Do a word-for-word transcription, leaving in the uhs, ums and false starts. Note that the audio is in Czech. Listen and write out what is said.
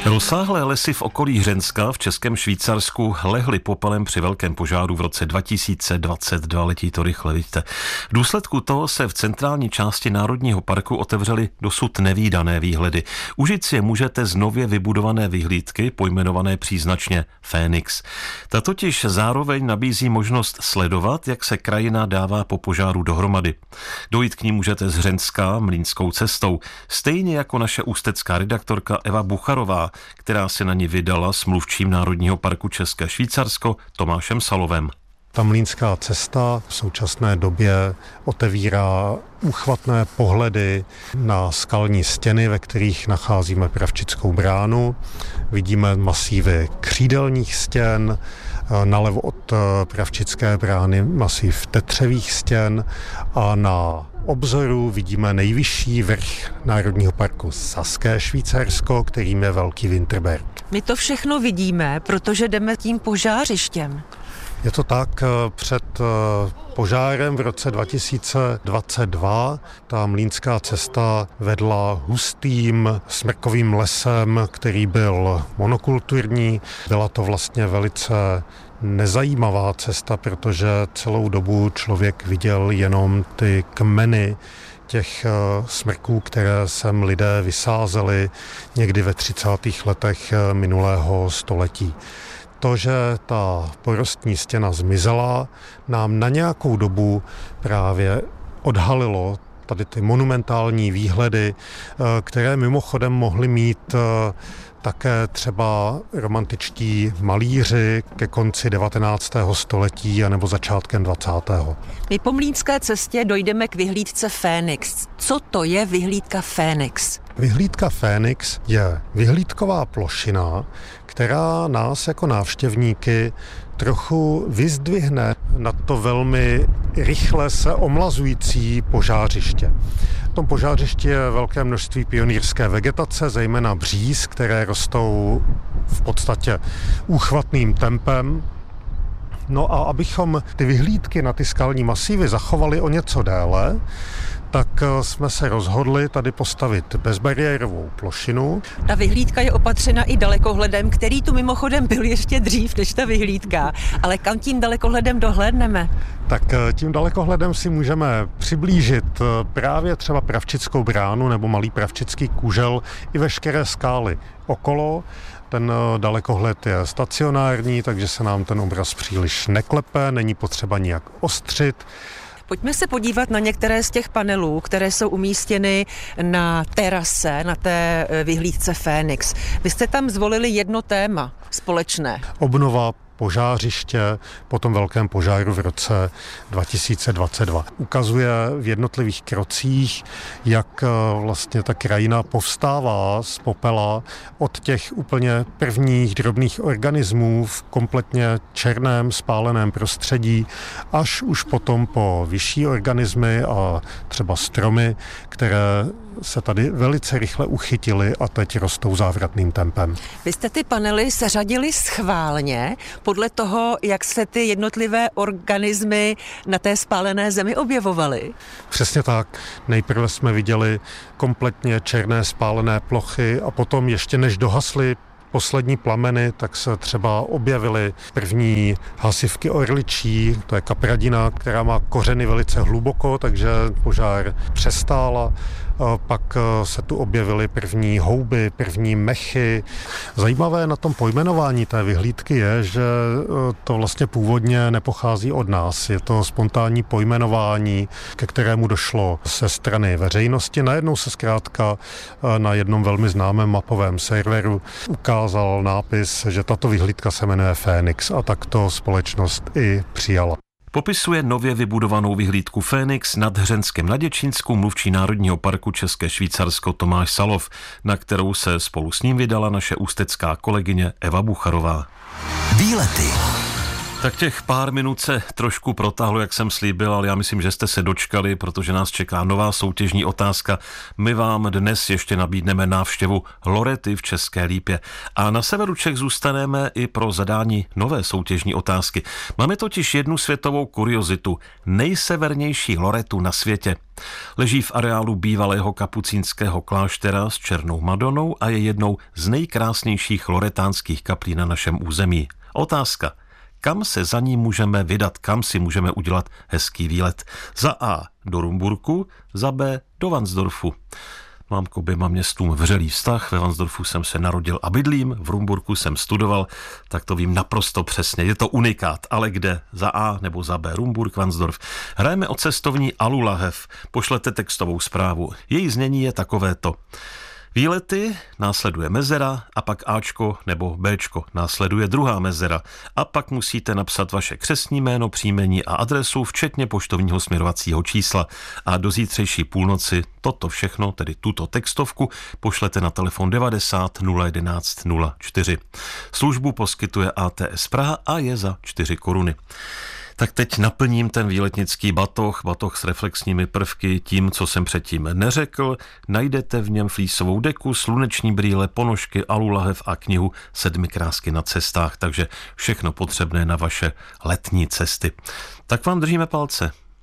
Rozsáhlé lesy v okolí Hřenska v Českém Švýcarsku lehly popelem při velkém požáru v roce dva tisíce dvacet dva. Letí to rychle, vidíte. V důsledku toho se v centrální části Národního parku otevřely dosud nevídané výhledy. Užít si je můžete z nově vybudované vyhlídky, pojmenované příznačně Fénix. Ta totiž zároveň nabízí možnost sledovat, jak se krajina dává po požáru dohromady. Dojít k ní můžete z Hřenska Mlýnskou cestou, stejně jako naše ústecká redaktorka Eva Bucharová, která se na ní vydala s mluvčím Národního parku České Švýcarsko Tomášem Salovem. Ta Mlýnská cesta v současné době otevírá úchvatné pohledy na skalní stěny, ve kterých nacházíme Pravčickou bránu. Vidíme masívy křídelních stěn, nalevo od Pravčické brány masív tetřevých stěn a na obzoru vidíme nejvyšší vrch Národního parku Saské Švýcarsko, kterým je Velký Winterberg. My to všechno vidíme, protože jdeme tím požářištěm. Je to tak, před požárem v roce dva tisíce dvacet dva ta Mlýnská cesta vedla hustým smrkovým lesem, který byl monokulturní. Byla to vlastně velice nezajímavá cesta, protože celou dobu člověk viděl jenom ty kmeny těch smrků, které sem lidé vysázeli někdy ve třicátých letech minulého století. To, že ta porostní stěna zmizela, nám na nějakou dobu právě odhalilo tady ty monumentální výhledy, které mimochodem mohly mít také třeba romantičtí malíři ke konci devatenáctého století anebo začátkem dvacátého. My po Mlýnské cestě dojdeme k vyhlídce Fénix. Co to je vyhlídka Fénix? Vyhlídka Fénix je vyhlídková plošina, která nás jako návštěvníky trochu vyzdvihne na to velmi rychle se omlazující požářiště. V tom požářišti je velké množství pionýrské vegetace, zejména bříz, které rostou v podstatě úchvatným tempem. No a abychom ty vyhlídky na ty skalní masívy zachovali o něco déle, tak jsme se rozhodli tady postavit bezbariérovou plošinu. Ta vyhlídka je opatřena i dalekohledem, který tu mimochodem byl ještě dřív než ta vyhlídka. Ale kam tím dalekohledem dohlédneme? Tak tím dalekohledem si můžeme přiblížit právě třeba Pravčickou bránu nebo Malý Pravčický kužel i veškeré skály okolo. Ten dalekohled je stacionární, takže se nám ten obraz příliš neklepe, není potřeba nijak ostřit. Pojďme se podívat na některé z těch panelů, které jsou umístěny na terase, na té vyhlídce Fénix. Vy jste tam zvolili jedno téma společné. Obnova požářiště po tom velkém požáru v roce dva tisíce dvacet dva. Ukazuje v jednotlivých krocích, jak vlastně ta krajina povstává z popela od těch úplně prvních drobných organismů v kompletně černém spáleném prostředí, až už potom po vyšší organismy a třeba stromy, které se tady velice rychle uchytily a teď rostou závratným tempem. Vy jste ty panely seřadili schválně podle toho, jak se ty jednotlivé organismy na té spálené zemi objevovaly? Přesně tak. Nejprve jsme viděli kompletně černé spálené plochy a potom ještě než dohasly poslední plameny, tak se třeba objevily první hasivky orličí, to je kapradina, která má kořeny velice hluboko, takže požár přestála. Pak se tu objevily první houby, první mechy. Zajímavé na tom pojmenování té vyhlídky je, že to vlastně původně nepochází od nás. Je to spontánní pojmenování, ke kterému došlo ze strany veřejnosti. Najednou se zkrátka na jednom velmi známém mapovém serveru ukázal nápis, že tato vyhlídka se jmenuje Fénix a tak to společnost i přijala. Popisuje nově vybudovanou vyhlídku Fénix nad Hřenskem na Děčínsku mluvčí Národního parku České Švýcarsko Tomáš Salov, na kterou se spolu s ním vydala naše ústecká kolegyně Eva Bucharová. Výlety. Tak těch pár minut se trošku protáhlo, jak jsem slíbil, ale já myslím, že jste se dočkali, protože nás čeká nová soutěžní otázka. My vám dnes ještě nabídneme návštěvu Lorety v České Lípě. A na severu Čech zůstaneme i pro zadání nové soutěžní otázky. Máme totiž jednu světovou kuriozitu. Nejsevernější Loretu na světě. Leží v areálu bývalého kapucínského kláštera s Černou Madonou a je jednou z nejkrásnějších loretánských kaplí na našem území. Otázka. Kam se za ní můžeme vydat, kam si můžeme udělat hezký výlet? Za A do Rumburku, za B do Varnsdorfu. Mám k oběma městům vřelý vztah, ve Varnsdorfu jsem se narodil a bydlím, v Rumburku jsem studoval, tak to vím naprosto přesně. Je to unikát, ale kde? Za A nebo za B? Rumburk, Varnsdorf. Hrajeme o cestovní Alulahev. Pošlete textovou zprávu. Její znění je takovéto. Výlety, následuje mezera a pak Ačko nebo Bčko, následuje druhá mezera a pak musíte napsat vaše křestní jméno, příjmení a adresu, včetně poštovního směrovacího čísla a do zítřejší půlnoci toto všechno, tedy tuto textovku, pošlete na telefon devadesát nula jedenáct nula čtyři. Službu poskytuje A T S Praha a je za čtyři koruny. Tak teď naplním ten výletnický batoh, batoh s reflexními prvky, tím, co jsem předtím neřekl. Najdete v něm flísovou deku, sluneční brýle, ponožky, alulahev a knihu Sedmi krásky na cestách, takže všechno potřebné na vaše letní cesty. Tak vám držíme palce.